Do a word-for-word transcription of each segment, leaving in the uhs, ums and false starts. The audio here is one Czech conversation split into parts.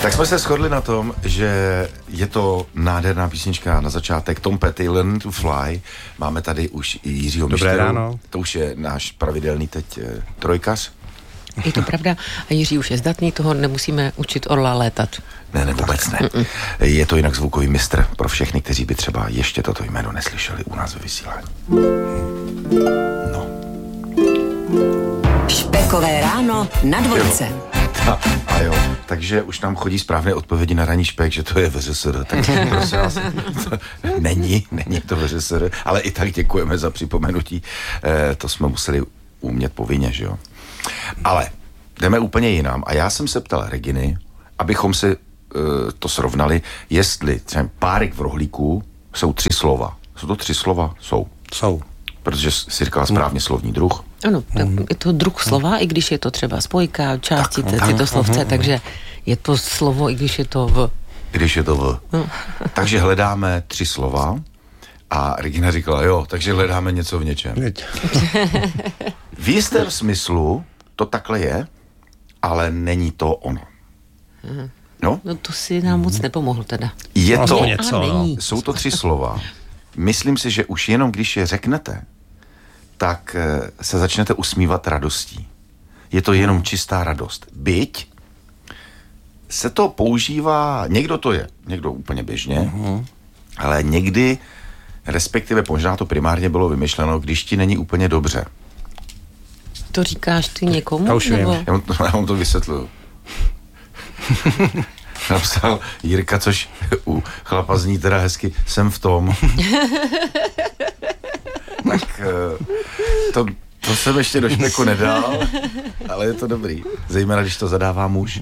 Tak jsme se shodli na tom, že je to nádherná písnička na začátek. Tom Petty, Learn to Fly. Máme tady už i Jiřího Dobré Mišteru. ráno. To už je náš pravidelný teď eh, trojkař. Je to pravda. A Jiří už je zdatný, toho nemusíme učit orla létat. Ne, ne, vůbec ne. Mm-mm. Je to jinak zvukový mistr pro všechny, kteří by třeba ještě toto jméno neslyšeli u nás ve vysílání. No. Špekové ráno na dvojce. A, a jo, takže už nám chodí správné odpovědi na ranní špek, že to je V Ř S R. Tak prosím vás, to není, není to V Ř S R, ale i tak děkujeme za připomenutí. E, to jsme museli umět povinně, že jo. Ale jdeme úplně jinam. A já jsem se ptal Reginy, abychom si e, to srovnali, jestli třeba párek v rohlíku jsou tři slova. Jsou to tři slova? Jsou. Jsou. Protože jsi říkala správně slovní druh. Ano, tak je to druh slova, i když je to třeba spojka, částice, citoslovce, takže je to slovo, i když je to v. Když je to v. No. Takže hledáme tři slova a Regina říkala, jo, takže hledáme něco v něčem. V jistém smyslu to takhle je, ale není to ono. No? No to si nám moc nepomohl teda. Je No, to, něco, není. jsou to tři slova. Myslím si, že už jenom když je řeknete, tak se začnete usmívat radostí. Je to jenom čistá radost. Byť se to používá, někdo to je, někdo úplně běžně, uh-huh. ale někdy, respektive možná to primárně bylo vymyšleno, když ti není úplně dobře. To říkáš ty někomu? Já už vím. Nebo? Já vám to, já vám to vysvětluju. Napsal Jirka, což u chlapa zní teda hezky, jsem v tom. Tak to, to jsem ještě do špeku nedal, ale je to dobrý. Zejména, když to zadává muž.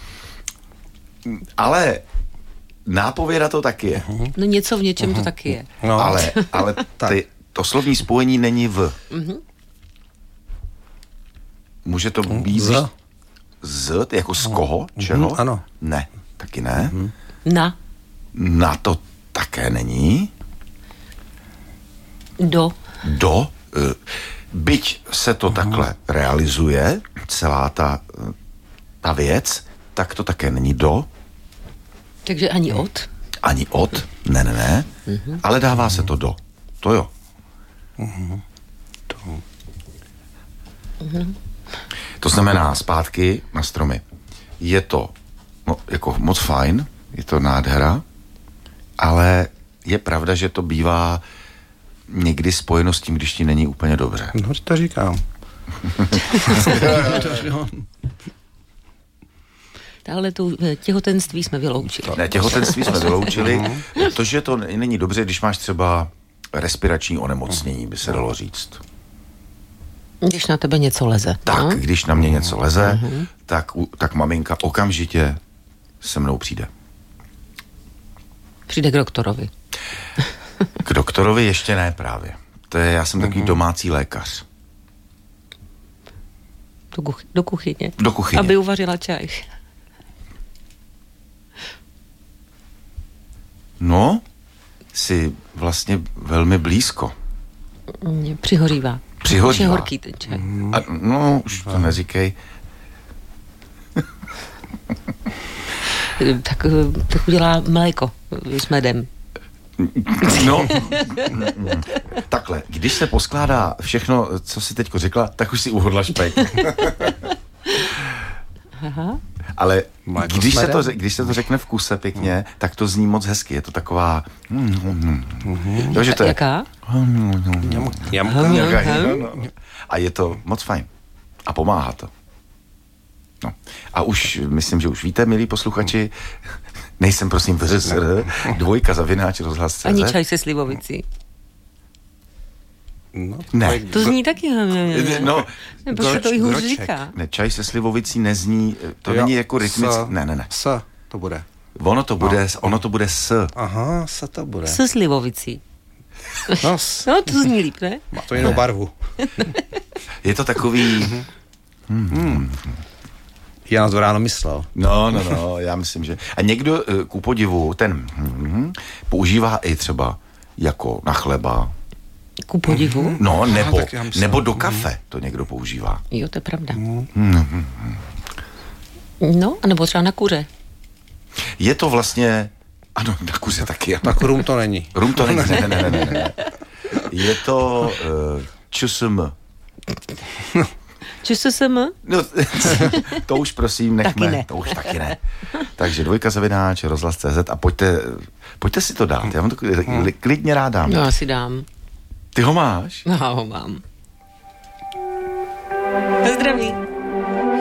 Ale nápověda to taky je. No něco v něčem to taky je. No. Ale, ale ty, to slovní spojení není v. Může to být Z. z, jako z koho, čeho? Ano. Ne, taky ne. Na, Na to také není. do, Do, eh, byť se to takhle realizuje, celá ta, eh, ta věc, tak to také není do, takže ani od. ani od, ne, ne, ne, ale dává se to do. To jo. To znamená zpátky na stromy. Je to no, jako moc fajn, je to nádhera, ale je pravda, že to bývá někdy spojeno s tím, když ti není úplně dobře. No, to říkám. Ale to těhotenství jsme vyloučili. Ne, těhotenství jsme vyloučili, protože to není dobře, když máš třeba respirační onemocnění, by se dalo říct. Když na tebe něco leze. Tak, no? když na mě něco leze, tak, u- tak maminka okamžitě se mnou přijde. Přijde k doktorovi. K doktorovi ještě ne právě. To je, já jsem takový domácí lékař. Do, kuchy, do kuchyně. Do kuchyně. Aby uvařila čaj. No, jsi vlastně velmi blízko. Mě přihořívá. Přihořívá. Je horký ten čaj. A, no, už to neříkej. Tak, tak udělá mléko s medem. No, takhle, když se poskládá všechno, co jsi teďko řekla, tak už si uhodla špek. Aha. Ale Mléko když s se, to, medem? řek- když se to řekne v kuse pěkně, tak to zní moc hezky. Je to taková... Jo, že to je... Jaká? Jamka. Jaká je, no, no. A je to moc fajn. A pomáhá to. No. A už, myslím, že už víte, milí posluchači, nejsem prosím V Ř S R, dvojka zavináč rozhlas tečka cé Ani zet. čaj se slivovicí. No, Ne. To zní taky. No, Nebo se to i hůř říká. ne, čaj se slivovicí nezní, to Jo, není jako rytmický, s- ne, ne, ne. S to bude. Ono to bude, ono to bude s. Aha, s to bude. Se slivovicí. No, s, No, to zní líp, ne? má to jinou barvu. Je to takový, Já na to ráno myslel. no, no, no, já myslím, že. A někdo, eh, ku podivu, ten hm, používá i třeba jako na chleba, Ku podivu. no, nebo, tak já myslím. nebo do kafe to někdo používá. Jo, to je pravda. No, anebo třeba na kuře. Je to vlastně, ano, na kuře taky. Ano. Tak rum to není. Rum to není, ne, ne, ne, ne, ne. Je to uh, ČSM. ČSSM? No, to už prosím nechme. Taky ne. To už taky ne. Takže dvojka zavináč, rozhlas tečka cé zet a pojďte, pojďte si to dát. Já vám to klidně rád dám. No, asi dám. Ty ho máš? No, ho mám. Na zdraví.